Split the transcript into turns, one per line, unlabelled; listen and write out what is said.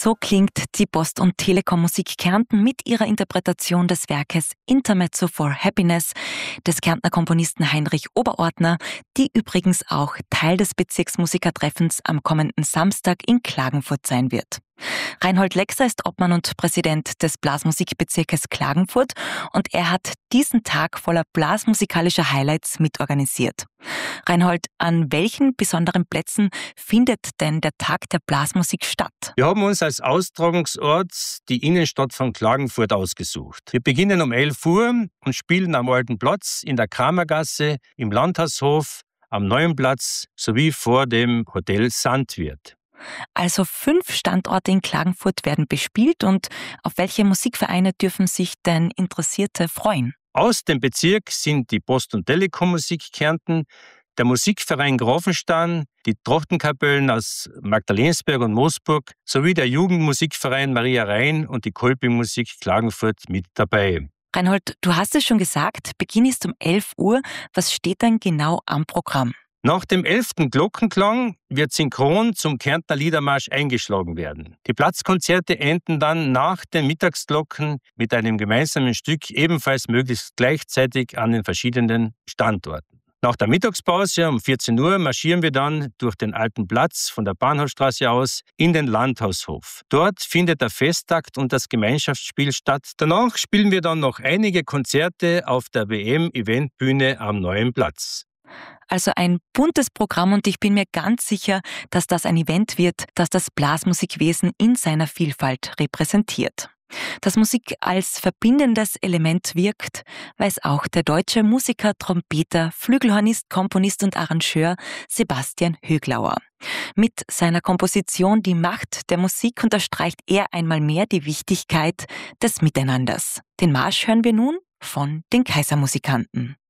So klingt die Post- und Telekom Musik Kärnten mit ihrer Interpretation des Werkes Intermezzo for Happiness des Kärntner Komponisten Heinrich Oberordner, die übrigens auch Teil des Bezirksmusikertreffens am kommenden Samstag in Klagenfurt sein wird. Reinhold Lexer ist Obmann und Präsident des Blasmusikbezirkes Klagenfurt und er hat diesen Tag voller blasmusikalischer Highlights mitorganisiert. Reinhold, an welchen besonderen Plätzen findet denn der Tag der Blasmusik statt?
Wir haben uns als Austragungsort die Innenstadt von Klagenfurt ausgesucht. Wir beginnen um 11 Uhr und spielen am Alten Platz, in der Kramergasse, im Landhaushof, am Neuen Platz sowie vor dem Hotel Sandwirt.
Also 5 Standorte in Klagenfurt werden bespielt und auf welche Musikvereine dürfen sich denn Interessierte freuen?
Aus dem Bezirk sind die Post- und Telekom Musik Kärnten, der Musikverein Grafenstein, die Trochtenkapellen aus Magdalensberg und Moosburg sowie der Jugendmusikverein Maria Rhein und die Kolpingmusik Klagenfurt mit dabei.
Reinhold, du hast es schon gesagt, Beginn ist um 11 Uhr. Was steht denn genau am Programm?
Nach dem 11. Glockenklang wird synchron zum Kärntner Liedermarsch eingeschlagen werden. Die Platzkonzerte enden dann nach den Mittagsglocken mit einem gemeinsamen Stück, ebenfalls möglichst gleichzeitig an den verschiedenen Standorten. Nach der Mittagspause um 14 Uhr marschieren wir dann durch den Alten Platz von der Bahnhofstraße aus in den Landhaushof. Dort findet der Festtakt und das Gemeinschaftsspiel statt. Danach spielen wir dann noch einige Konzerte auf der WM-Eventbühne am Neuen Platz.
Also ein buntes Programm und ich bin mir ganz sicher, dass das ein Event wird, das das Blasmusikwesen in seiner Vielfalt repräsentiert. Dass Musik als verbindendes Element wirkt, weiß auch der deutsche Musiker, Trompeter, Flügelhornist, Komponist und Arrangeur Sebastian Höglauer. Mit seiner Komposition Die Macht der Musik unterstreicht er einmal mehr die Wichtigkeit des Miteinanders. Den Marsch hören wir nun von den Kaisermusikanten.